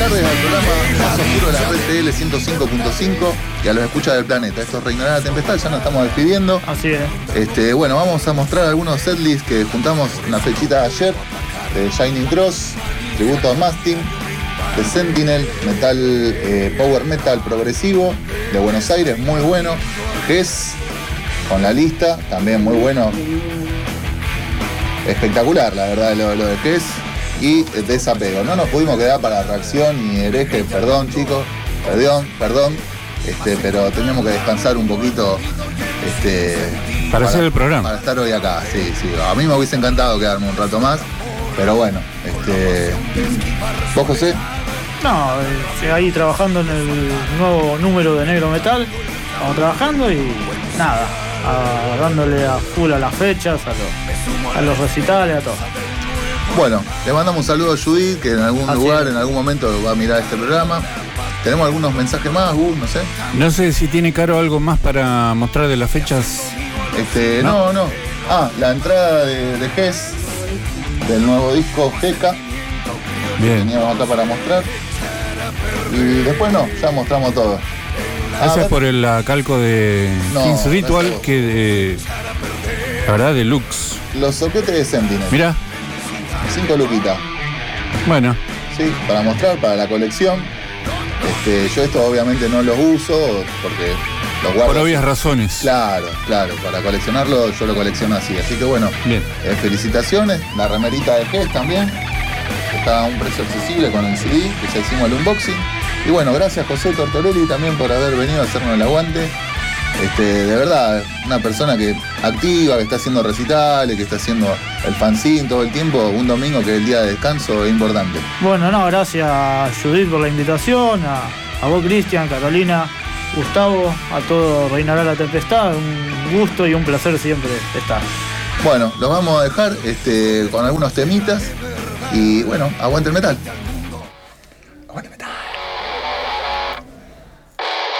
Tardes al programa más oscuro de la red TL 105.5 y a los escuchas del planeta. Esto es Reinará la Tempestad, ya nos estamos despidiendo. Así es. Bueno, vamos a mostrar algunos setlists que juntamos una fechita ayer. De Shining Cross, tributo a Mastin, de Sentinel, metal, power metal progresivo, de Buenos Aires, muy bueno. Gess, con la lista, también muy bueno. Espectacular, la verdad, lo de Gess. Y Desapego. No nos pudimos quedar para Reacción y Hereje, perdón chicos, perdón, pero tenemos que descansar un poquito para hacer el programa. Para estar hoy acá, sí. A mí me hubiese encantado quedarme un rato más, pero bueno, ¿vos, José? No, ahí trabajando en el nuevo número de Negro Metal, estamos trabajando y nada, dándole a full a las fechas, a los recitales, a todo. Bueno, le mandamos un saludo a Judith, que en algún lugar, en algún momento va a mirar este programa. ¿Tenemos algunos mensajes más, no sé? No sé si tiene Caro algo más para mostrar de las fechas. No. La entrada de Gess, del nuevo disco Geca. Bien. Teníamos acá para mostrar. Y después ya mostramos todo. Esa es por el calco de King's Ritual, que la verdad, deluxe. Los soquetes de Sentinel. Mirá. 5 luquitas. Bueno. Sí, para mostrar, para la colección. Yo esto obviamente no los uso porque los guardo. Por obvias razones. Claro, para coleccionarlo yo lo colecciono así. Así que bueno, bien. Felicitaciones. La remerita de Gess también. Está a un precio accesible con el CD, que ya hicimos el unboxing. Y bueno, gracias José Tortorelli también por haber venido a hacernos el aguante. De verdad, una persona que activa, que está haciendo recitales, que está haciendo el fanzine todo el tiempo, un domingo que es el día de descanso es importante. Bueno, gracias Judith por la invitación, a vos Cristian, Carolina, Gustavo, a todo Reinará la Tempestad, un gusto y un placer siempre estar. Bueno, los vamos a dejar con algunos temitas y bueno, aguante el metal.